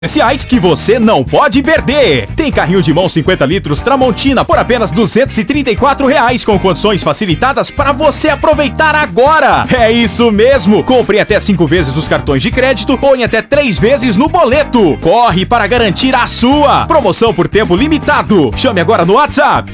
Especiais que você não pode perder. Tem carrinho de mão 50 litros Tramontina por apenas R$ 234 com condições facilitadas para você aproveitar agora. É isso mesmo. Compre até 5 vezes nos cartões de crédito ou em até 3 vezes no boleto. Corre para garantir a sua. Promoção por tempo limitado. Chame agora no WhatsApp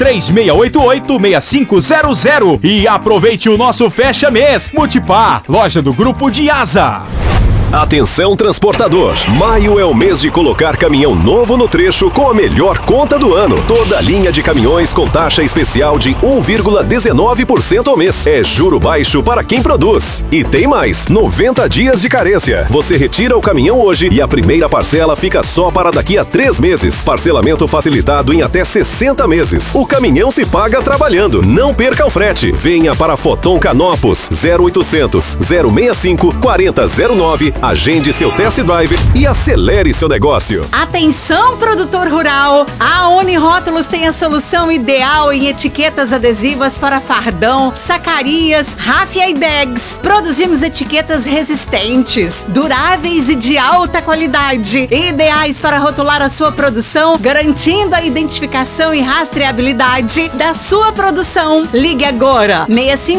3688-6500 e aproveite o nosso fecha mês. Multipar, loja do Grupo de Asa. Atenção transportador, maio é o mês de colocar caminhão novo no trecho com a melhor conta do ano. Toda a linha de caminhões com taxa especial de 1,19% ao mês. É juro baixo para quem produz. E tem mais, 90 dias de carência. Você retira o caminhão hoje e a primeira parcela fica só para daqui a 3 meses. Parcelamento facilitado em até 60 meses. O caminhão se paga trabalhando. Não perca o frete. Venha para Foton Canopus 0800 065 4009. Agende seu test drive e acelere seu negócio. Atenção, produtor rural! A Unirótulos tem a solução ideal em etiquetas adesivas para fardão, sacarias, ráfia e bags. Produzimos etiquetas resistentes, duráveis e de alta qualidade, ideais para rotular a sua produção, garantindo a identificação e rastreabilidade da sua produção. Ligue agora,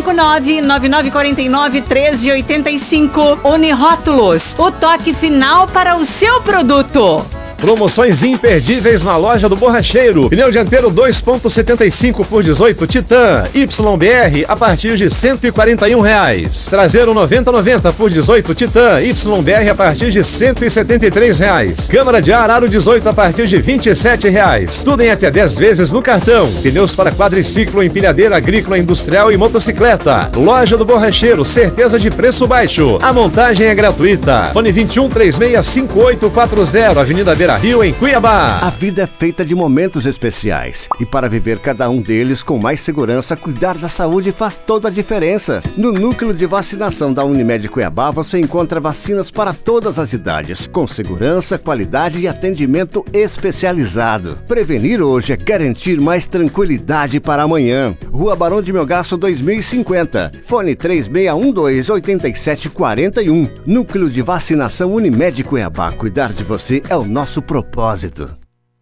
659-9949-1385. Unirótulos. O toque final para o seu produto. Promoções imperdíveis na loja do Borracheiro. Pneu dianteiro 2.75 por 18 Titan YBR a partir de R$ 141. Traseiro 90/90 por 18 Titan YBR a partir de R$ 173. Câmara de ar aro 18 a partir de R$ 27. Tudo em até 10 vezes no cartão. Pneus para quadriciclo, empilhadeira agrícola, industrial e motocicleta. Loja do Borracheiro, certeza de preço baixo. A montagem é gratuita. Fone 21365840, Avenida Rio, em Cuiabá. A vida é feita de momentos especiais e para viver cada um deles com mais segurança, cuidar da saúde faz toda a diferença. No Núcleo de Vacinação da Unimed Cuiabá você encontra vacinas para todas as idades, com segurança, qualidade e atendimento especializado. Prevenir hoje é garantir mais tranquilidade para amanhã. Rua Barão de Melgaço 2050, fone 3612-8741. Núcleo de Vacinação Unimed Cuiabá, cuidar de você é o nosso propósito.